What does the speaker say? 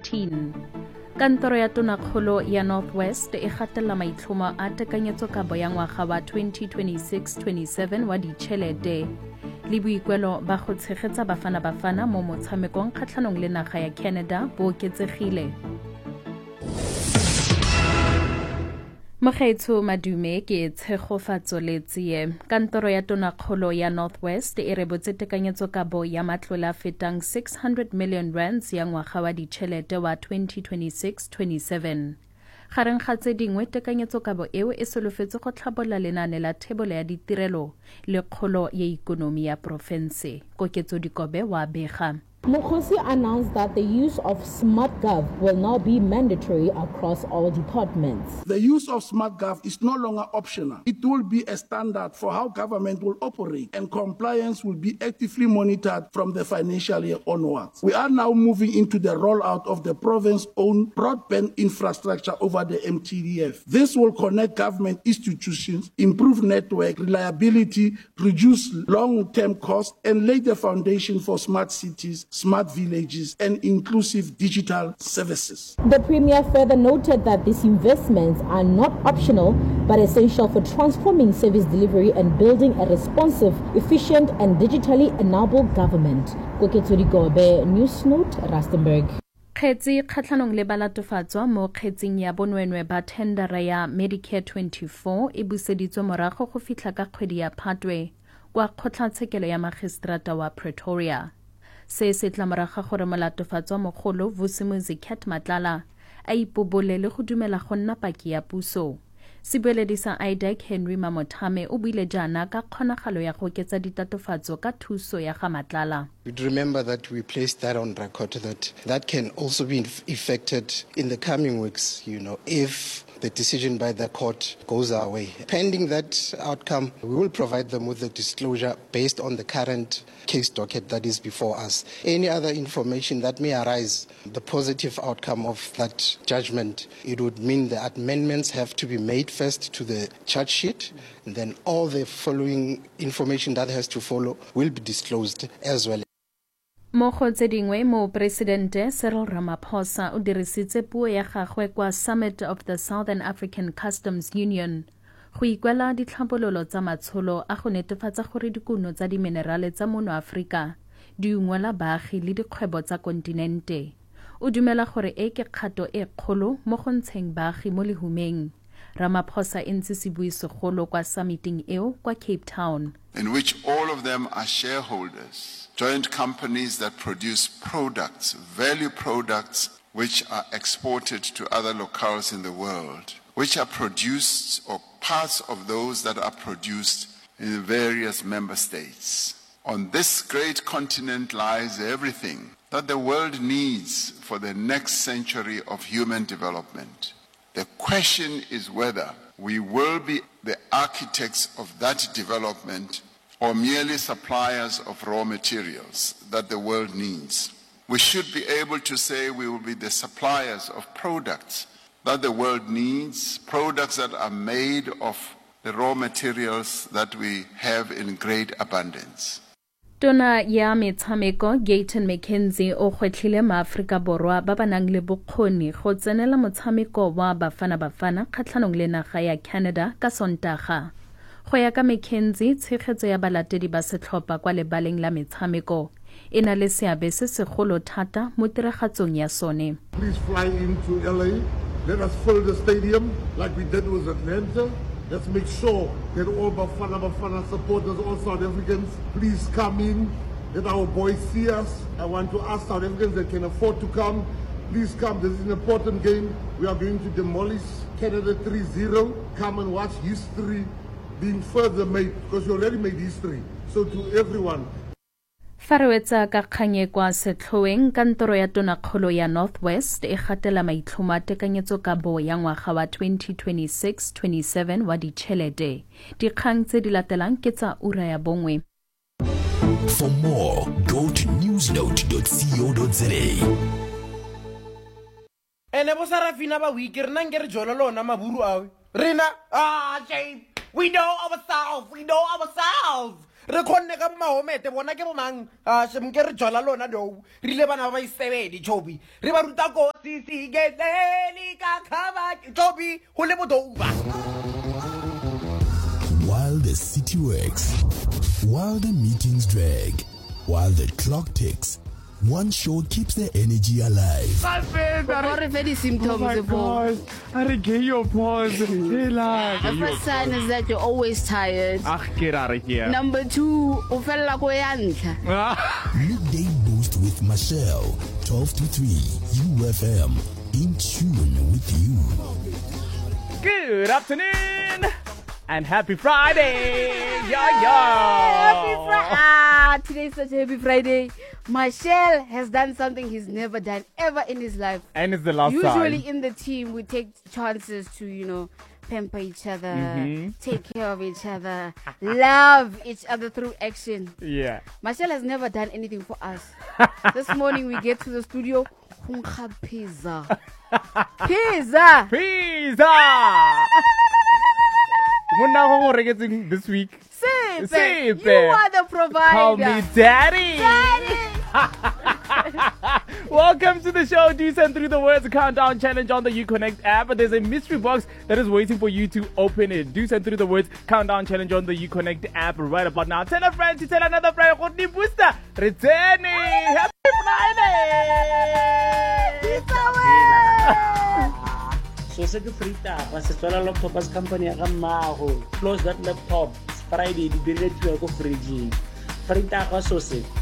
2019. Kantoro ya Tonakgolo ya Northwest e gatella maitlhomo a tekanyetsokabo ya ngwaga wa 2026-27 wa ditšhelete le boikuelo ba go tshegetsa bafana mo motshamekong kgatlhanong le naga ya Canada bo oketsegile. Mogaetsho madume ke tshegofatso le tsie. Kantoro ya Tonakgolo ya Northwest e rebotse tekanyetsokabo ya matlole a fetang 600 million rands ya ngwaga wa ditšhelete wa 2026-27. Gareng ga tse dingwe tekanyetsokabo eo e solofetse go tlhabolola lenaane la thebolo ya ditirelo le kgolo ya ikonomi ya porofense. Koketso Dikobe wa bega. Mokgosi announced that the use of SmartGov will now be mandatory across all departments. The use of SmartGov is no longer optional. It will be a standard for how government will operate, and compliance will be actively monitored from the financial year onwards. We are now moving into the rollout of the province-owned broadband infrastructure over the MTDF. This will connect government institutions, improve network reliability, reduce long-term costs, and lay the foundation for smart cities, smart villages, and inclusive digital services. The Premier further noted that these investments are not optional but essential for transforming service delivery and building a responsive, efficient, and digitally enabled government. Koketso Dikobe, News Note, Rustenburg. Kgetsi kgatlhanong le balatofatswa mo kgetsing ya bonwenwe ba tendera ya Medicare 24 e buseditswe morago go fitlha ka kgwedi ya Phatwe kwa kgotlatshekelo ya magistrata wa Pretoria. Se se tlamoraga gore molatofatswa mogolo Vusimuzi Cat Matlala a ipobole le go dumela go nna paki ya puso. Sebueledi sa IDEC Henry Mamothame o buile jaana ka kgonagalo ya go oketsa ditatofatso ka thuso ya ga Matlala. We'd remember that we placed that on record that can also be effected in the coming weeks, if the decision by the court goes our way. Pending that outcome, we will provide them with the disclosure based on the current case docket that is before us. Any other information that may arise, the positive outcome of that judgment, it would mean the amendments have to be made first to the charge sheet, and then all the following information that has to follow will be disclosed as well. Mo go tse dingwe mo Presidente Cyril Ramaphosa o dirisitse puo ya gagwe kwa Summit of the Southern African Customs Union go ikwela ditlhabololo tsa matsholo a go netefatsa gore dikuno tsa diminerale tsa mono Afrika di ungwela baagi le dikgwebo tsa kontinente. O dumela gore e ke kgato e kgolo mo go ntsheng baagi mo lehumeng. Ramaphosa entse sebuisegolo kwa summiting eo kwa Cape Town, in which all of them are shareholders, joint companies that produce products, value products, which are exported to other locales in the world, which are produced or parts of those that are produced in various member states. On this great continent lies everything that the world needs for the next century of human development. The question is whether we will be the architects of that development or merely suppliers of raw materials that the world needs. We should be able to say we will be the suppliers of products that the world needs, products that are made of the raw materials that we have in great abundance. Tona ya metshameko Gayton McKenzie o gwetlhile maAforika Borwa ba ba nang le bokgoni go tsenela motshameko wa Bafana kgatlhanong le naga ya Canada ka Sontaga. Go ya ka McKenzie, tshegetso ya balatedi ba setlhopha kwa lebaleng la metshameko e na le seabe se segolo thata mo tiragatsong ya sone. Please fly into LA. Let us fill the stadium like we did with Atlanta. Let's make sure that all Bafana supporters, all South Africans, please come in. Let our boys see us. I want to ask South Africans that can afford to come, please come. This is an important game. We are going to demolish Canada 3-0. Come and watch history being further made, because we already made history. So to everyone, Farwetsa ka kganye kwa setlhoeng, kantoro ya Tonakgolo ya Northwest e gatela maitlhomo a tekanyetsokabo ya ngwaga wa 2026-27 wa ditšhelete. Dikgang tse di latelang ke tsa ura ya bongwe. For more, go to newsnote.co.za. Ene bo Sarafina ba wiki rena ngere jolo lona maburu awe. Rena, Jay, we know ourselves. re khonne ka mahomete bona ke bomang semke re jola lona do rile bana ba isebedi Jobi re ba ruta kosi sigeleli ka khaba Jobi ho le bodouba. While the city works, while the meetings drag, while the clock ticks, one show keeps the energy alive. What if any symptoms of all? I get your pause. The first sign is that you're always tired. Get out of here. Number 2, u fella ko yantla. Midday Boost with Michelle, 12 to 3, UFM, in tune with you. Good afternoon and happy Friday. Happy Friday. Today's such a happy Friday. Michelle has done something he's never done ever in his life. And it's the last Usually time. in the team, we take chances to, pamper each other, take care of each other, love each other through action. Yeah. Michelle has never done anything for us. This morning we get to the studio, pizza. Pizza! This week. Sipe. You are the provider. Call me Daddy. Welcome to the show. Do send through the words countdown challenge on the UConnect app. There's a mystery box that is waiting for you to open it. Do send through the words countdown challenge on the UConnect app right about now. Tell a friend to tell another friend. Rodney Booster returning. Happy Friday. So se ke frita ba se tswela laptop as company ya ga mmago close that laptop Friday di diretiwa go fridge frita ga so se